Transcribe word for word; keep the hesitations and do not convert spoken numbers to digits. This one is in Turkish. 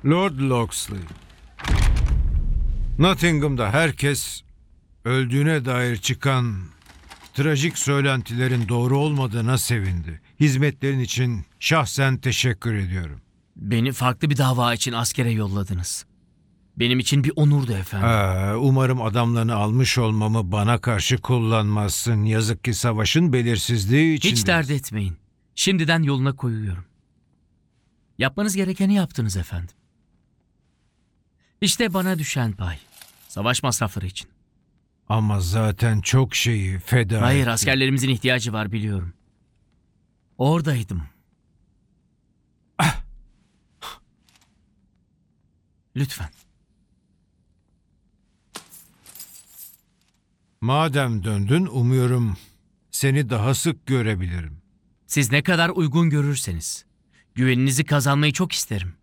Lord Locksley. Nottingham'da herkes öldüğüne dair çıkan trajik söylentilerin doğru olmadığına sevindi. Hizmetlerin için şahsen teşekkür ediyorum. Beni farklı bir dava için askere yolladınız. Benim için bir onurdu efendim. Ee, umarım adamlarını almış olmamı bana karşı kullanmazsın. Yazık ki savaşın belirsizliği içindeyiz. Hiç dert etmeyin. Şimdiden yoluna koyuyorum. Yapmanız gerekeni yaptınız efendim. İşte bana düşen pay. Savaş masrafları için. Ama zaten çok şeyi feda Hayır, ettim. askerlerimizin ihtiyacı var biliyorum. Oradaydım. Lütfen. Madem döndün, umuyorum seni daha sık görebilirim. Siz ne kadar uygun görürseniz. Güveninizi kazanmayı çok isterim.